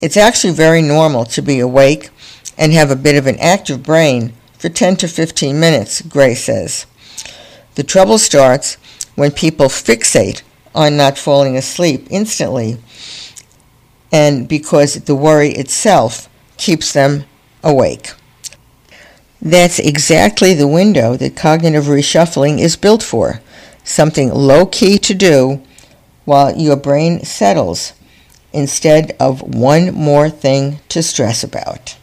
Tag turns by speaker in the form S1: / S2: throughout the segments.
S1: It's actually very normal to be awake and have a bit of an active brain for 10 to 15 minutes, Gray says. The trouble starts when people fixate on not falling asleep instantly, and because the worry itself keeps them awake. That's exactly the window that cognitive reshuffling is built for, something low-key to do while your brain settles, instead of one more thing to stress about.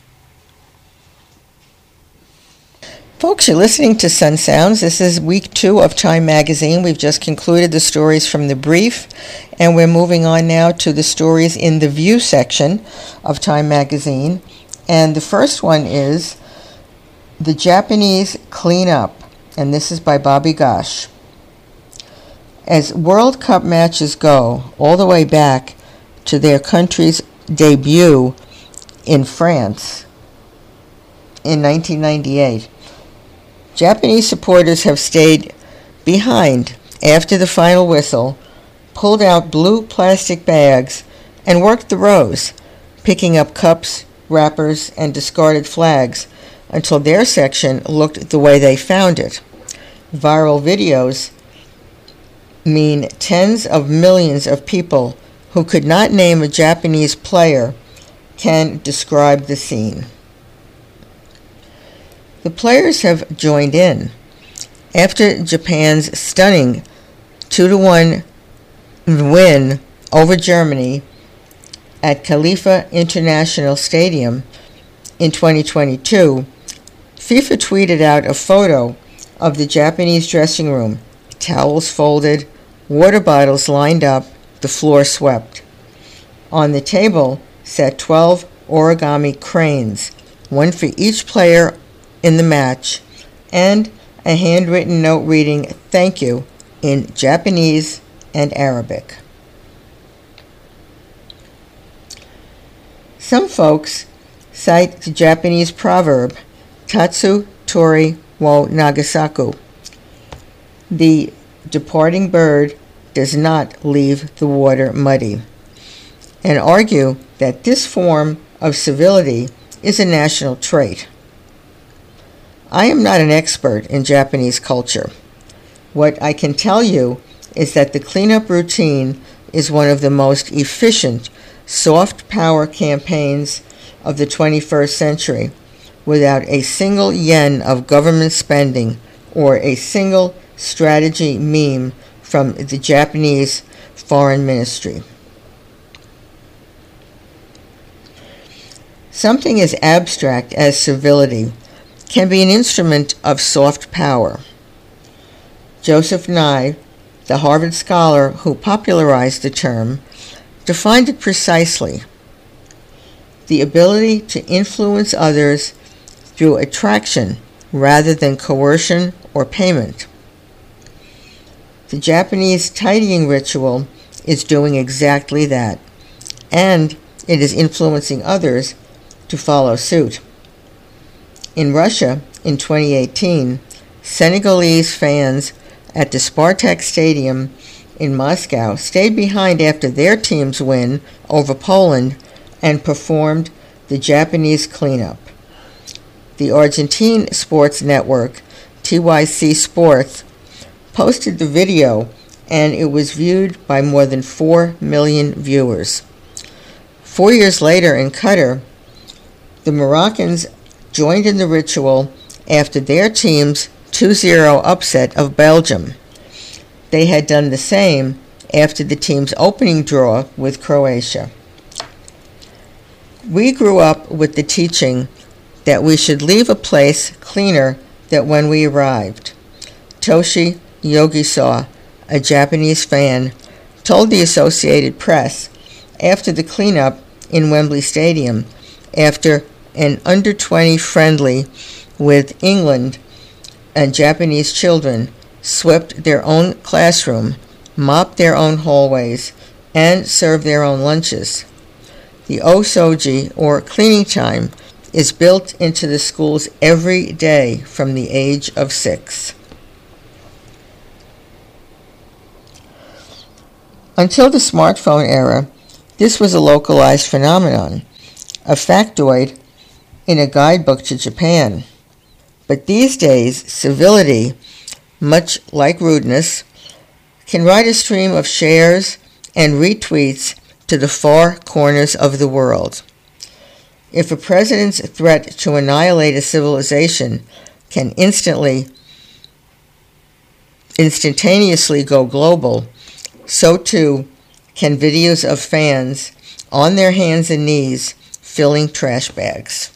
S1: Folks, you're listening to Sun Sounds. This is week 2 of Time Magazine. We've just concluded the stories from the brief, and we're moving on now to the stories in the View section of Time Magazine. And the first one is The Japanese Clean Up, and this is by Bobby Gosh. As World Cup matches go all the way back to their country's debut in France in 1998, Japanese supporters have stayed behind after the final whistle, pulled out blue plastic bags, and worked the rows, picking up cups, wrappers, and discarded flags until their section looked the way they found it. Viral videos mean tens of millions of people who could not name a Japanese player can describe the scene. The players have joined in. After Japan's stunning 2-1 win over Germany at Khalifa International Stadium in 2022, FIFA tweeted out a photo of the Japanese dressing room, towels folded, water bottles lined up, the floor swept. On the table sat 12 origami cranes, one for each player in the match, and a handwritten note reading "Thank you" in Japanese and Arabic. Some folks cite the Japanese proverb "Tatsu Tori wo Nagasaku." The departing bird does not leave the water muddy, and argue that this form of civility is a national trait. I am not an expert in Japanese culture. What I can tell you is that the cleanup routine is one of the most efficient soft power campaigns of the 21st century, without a single yen of government spending or a single strategy meme from the Japanese Foreign Ministry. Something as abstract as civility can be an instrument of soft power. Joseph Nye, the Harvard scholar who popularized the term, defined it precisely: the ability to influence others through attraction rather than coercion or payment. The Japanese tidying ritual is doing exactly that, and it is influencing others to follow suit. In Russia, in 2018, Senegalese fans at the Spartak Stadium in Moscow stayed behind after their team's win over Poland and performed the Japanese cleanup. The Argentine sports network, TYC Sports, posted the video, and it was viewed by more than 4 million viewers. 4 years later in Qatar, the Moroccans joined in the ritual after their team's 2-0 upset of Belgium. They had done the same after the team's opening draw with Croatia. We grew up with the teaching that we should leave a place cleaner than when we arrived. Toshi Yogisawa, a Japanese fan, told the Associated Press after the cleanup in Wembley Stadium, after an under-20 friendly with England, and Japanese children swept their own classroom, mopped their own hallways, and served their own lunches. The osoji, or cleaning time, is built into the schools every day from the age of 6. Until the smartphone era, this was a localized phenomenon. a factoid in a guidebook to Japan. But these days, civility, much like rudeness, can ride a stream of shares and retweets to the far corners of the world. If a president's threat to annihilate a civilization can instantaneously go global, so too can videos of fans on their hands and knees filling trash bags.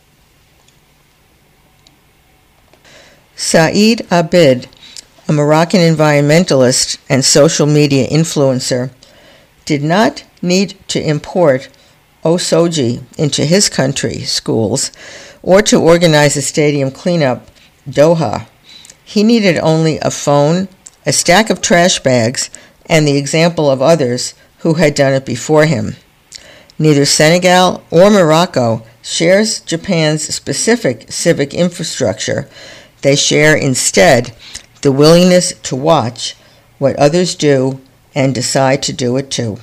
S1: Saeed Abid, a Moroccan environmentalist and social media influencer, did not need to import Osoji into his country schools or to organize a stadium cleanup, Doha. He needed only a phone, a stack of trash bags, and the example of others who had done it before him. Neither Senegal or Morocco shares Japan's specific civic infrastructure. They share instead the willingness to watch what others do and decide to do it too.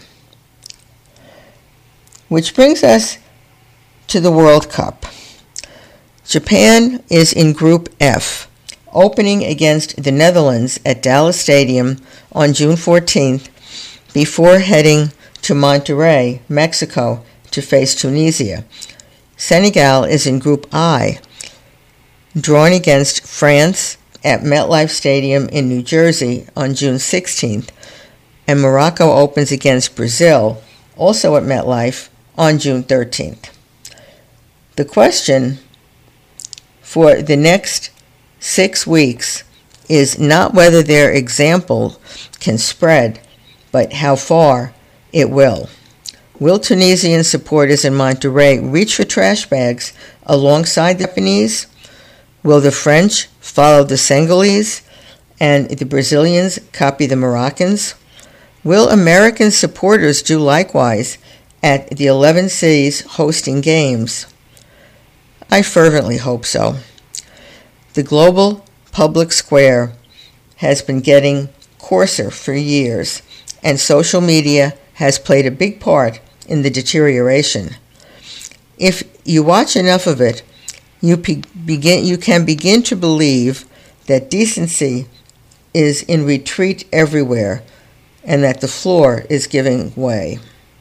S1: Which brings us to the World Cup. Japan is in Group F, opening against the Netherlands at Dallas Stadium on June 14th before heading to Monterrey, Mexico, to face Tunisia. Senegal is in Group I, drawn against France at MetLife Stadium in New Jersey on June 16th, and Morocco opens against Brazil, also at MetLife, on June 13th. The question for the next 6 weeks is not whether their example can spread, but how far it will. Will Tunisian supporters in Monterrey reach for trash bags alongside the Japanese? Will the French follow the Senegalese and the Brazilians copy the Moroccans? Will American supporters do likewise at the 11 cities hosting games? I fervently hope so. The global public square has been getting coarser for years, and social media has played a big part in the deterioration. If you watch enough of it, you can begin to believe that decency is in retreat everywhere and that the floor is giving way.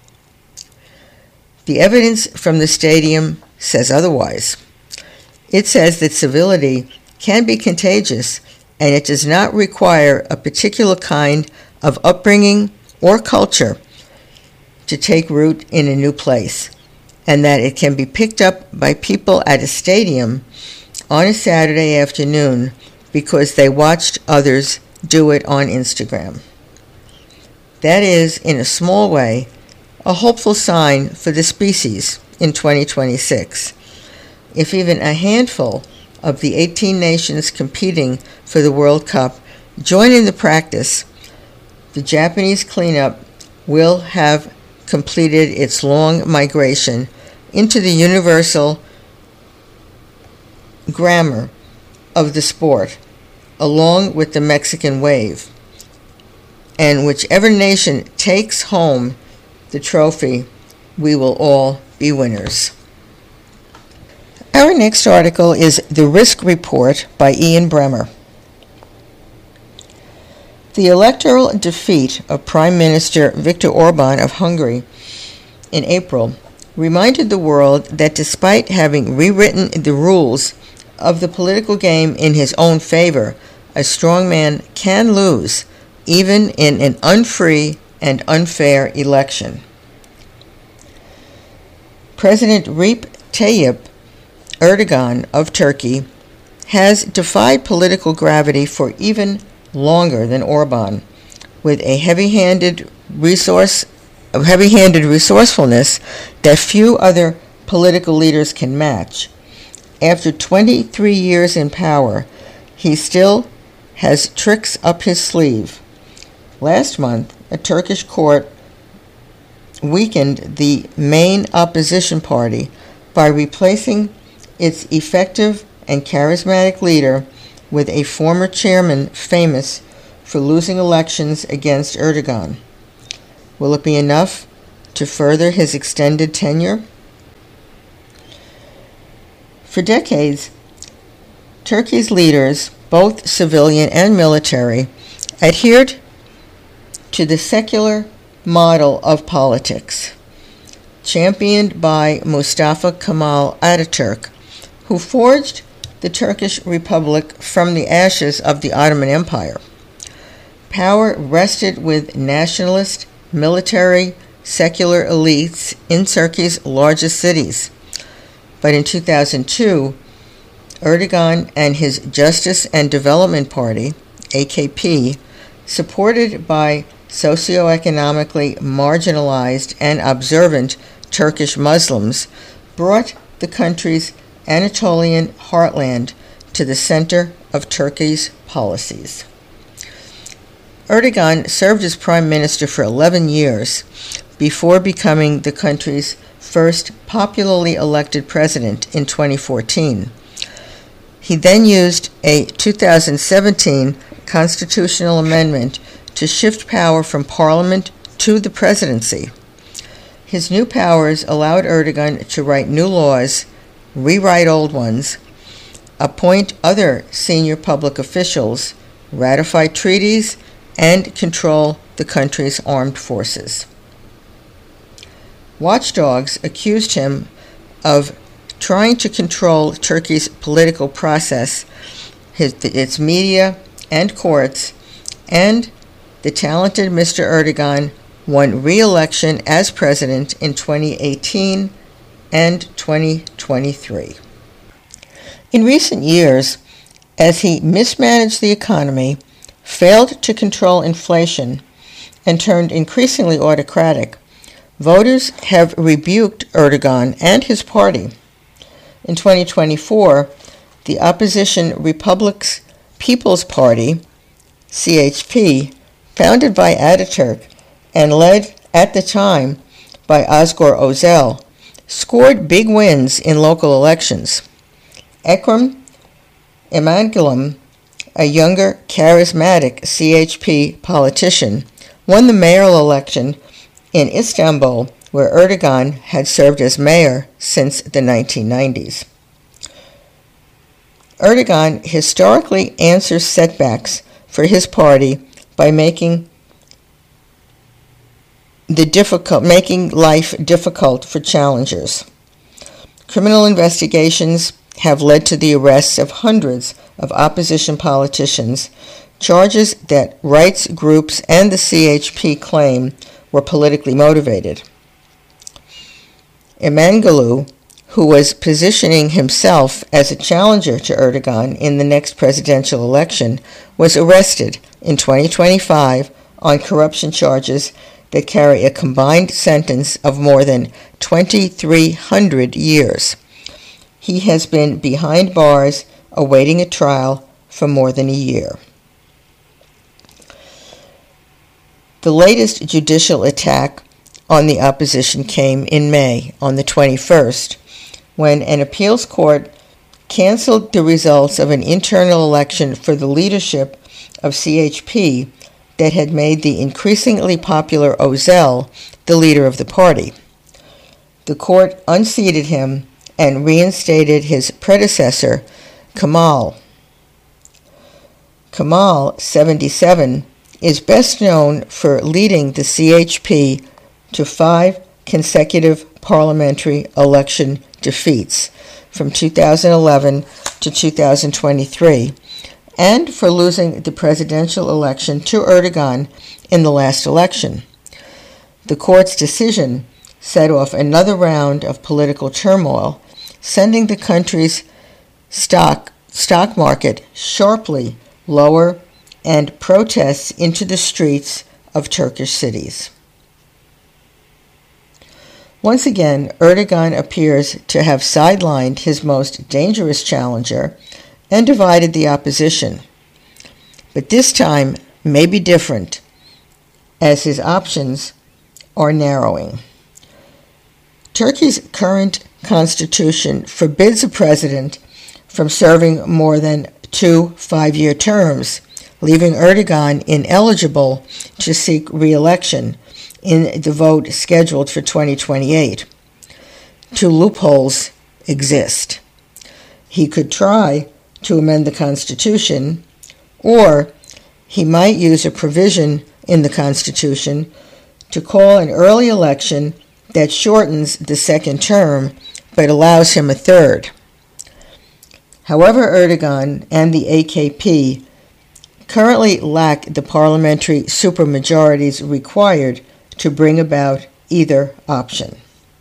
S1: The evidence from the stadium says otherwise. It says that civility can be contagious and it does not require a particular kind of upbringing or culture to take root in a new place, and that it can be picked up by people at a stadium on a Saturday afternoon because they watched others do it on Instagram. That is, in a small way, a hopeful sign for the species in 2026. If even a handful of the 18 nations competing for the World Cup join in the practice, the Japanese cleanup will have completed its long migration into the universal grammar of the sport, along with the Mexican wave. And whichever nation takes home the trophy, we will all be winners. Our next article is The Risk Report by Ian Bremmer. The electoral defeat of Prime Minister Viktor Orban of Hungary in April reminded the world that despite having rewritten the rules of the political game in his own favor, a strong man can lose even in an unfree and unfair election. President Recep Tayyip Erdogan of Turkey has defied political gravity for even longer than Orban, with a heavy-handed resourcefulness that few other political leaders can match. After 23 years in power, he still has tricks up his sleeve. Last month, a Turkish court weakened the main opposition party by replacing its effective and charismatic leader with a former chairman famous for losing elections against Erdogan. Will it be enough to further his extended tenure? For decades, Turkey's leaders, both civilian and military, adhered to the secular model of politics, championed by Mustafa Kemal Ataturk, who forged the Turkish Republic from the ashes of the Ottoman Empire. Power rested with nationalist, military, secular elites in Turkey's largest cities. But in 2002, Erdogan and his Justice and Development Party, AKP, supported by socioeconomically marginalized and observant Turkish Muslims, brought the country's Anatolian heartland to the center of Turkey's policies. Erdogan served as prime minister for 11 years before becoming the country's first popularly elected president in 2014. He then used a 2017 constitutional amendment to shift power from parliament to the presidency. His new powers allowed Erdogan to write new laws, rewrite old ones, appoint other senior public officials, ratify treaties, and control the country's armed forces. Watchdogs accused him of trying to control Turkey's political process, its media and courts, and the talented Mr. Erdogan won re-election as president in 2018 and 2023. In recent years, as he mismanaged the economy, failed to control inflation, and turned increasingly autocratic, voters have rebuked Erdogan and his party. In 2024, the opposition Republic's People's Party, CHP, founded by Ataturk and led at the time by Özgür Özel, scored big wins in local elections. Ekrem İmamoğlu, a younger, charismatic CHP politician, won the mayoral election in Istanbul, where Erdogan had served as mayor since the 1990s. Erdogan historically answers setbacks for his party by making life difficult for challengers. Criminal investigations have led to the arrests of hundreds of opposition politicians, charges that rights groups and the CHP claim were politically motivated. İmamoğlu, who was positioning himself as a challenger to Erdogan in the next presidential election, was arrested in 2025 on corruption charges that carry a combined sentence of more than 2,300 years. He has been behind bars awaiting a trial for more than a year. The latest judicial attack on the opposition came in May, on the 21st, when an appeals court canceled the results of an internal election for the leadership of CHP that had made the increasingly popular Özel the leader of the party. The court unseated him and reinstated his predecessor, Kemal. Kemal, 77, is best known for leading the CHP to 5 consecutive parliamentary election defeats from 2011 to 2023, and for losing the presidential election to Erdogan in the last election. The court's decision set off another round of political turmoil, sending the country's stock market sharply lower and protests into the streets of Turkish cities. Once again, Erdogan appears to have sidelined his most dangerous challenger and divided the opposition. But this time may be different, as his options are narrowing. Turkey's current constitution forbids a president from serving more than 2 5-year terms, leaving Erdogan ineligible to seek re-election in the vote scheduled for 2028. 2 loopholes exist. he could try to amend the Constitution, or he might use a provision in the Constitution to call an early election that shortens the second term but allows him a third. However, Erdogan and the AKP currently lack the parliamentary supermajorities required to bring about either option.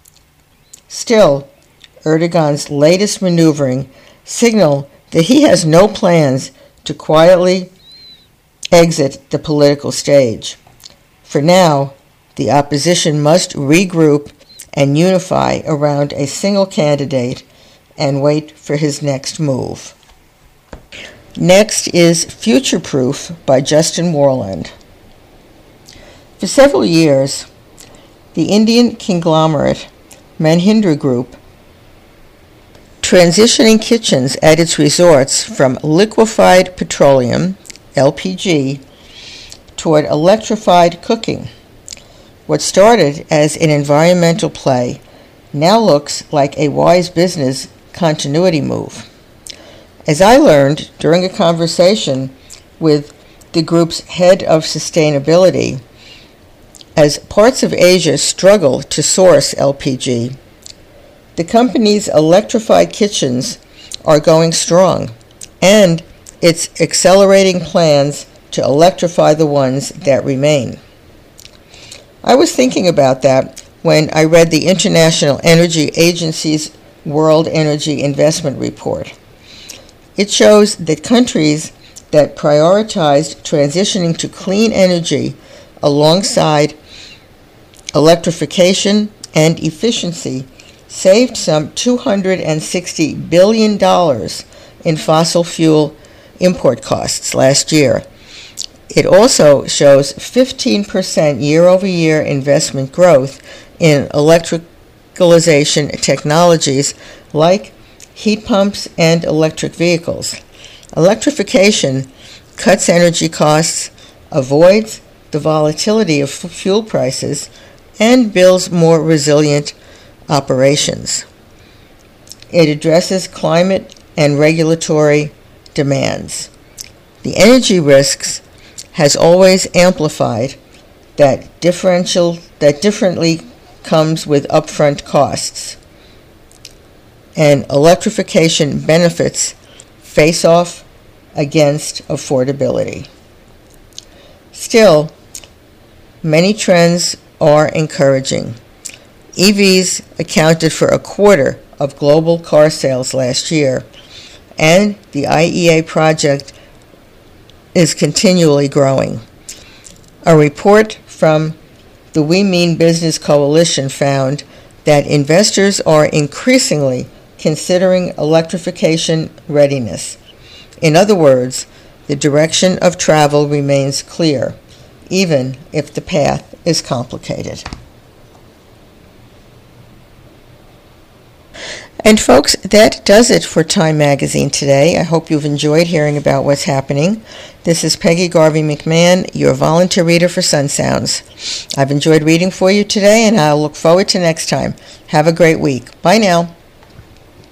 S1: Still, Erdogan's latest maneuvering signal that he has no plans to quietly exit the political stage. For now, the opposition must regroup and unify around a single candidate and wait for his next move. Next is Future Proof by Justin Warland. For several years, the Indian conglomerate Mahindra Group transitioning kitchens at its resorts from liquefied petroleum, LPG, toward electrified cooking. What started as an environmental play now looks like a wise business continuity move. As I learned during a conversation with the group's head of sustainability, as parts of Asia struggle to source LPG, the company's electrified kitchens are going strong, and it's accelerating plans to electrify the ones that remain. I was thinking about that when I read the International Energy Agency's World Energy Investment Report. It shows that countries that prioritized transitioning to clean energy alongside electrification and efficiency saved some $260 billion in fossil fuel import costs last year. It also shows 15% year-over-year investment growth in electricalization technologies like heat pumps and electric vehicles. Electrification cuts energy costs, avoids the volatility of fuel prices, and builds more resilient operations. It addresses climate and regulatory demands. The energy risks has always amplified that differently comes with upfront costs, and electrification benefits face off against affordability. Still, many trends are encouraging. EVs accounted for a quarter of global car sales last year, and the IEA project is continually growing. A report from the We Mean Business Coalition found that investors are increasingly considering electrification readiness. In other words, the direction of travel remains clear, even if the path is complicated. And folks, that does it for Time Magazine today. I hope you've enjoyed hearing about what's happening. This is Peggy Garvey McMahon, your volunteer reader for Sun Sounds. I've enjoyed reading for you today, and I'll look forward to next time. Have a great week. Bye now.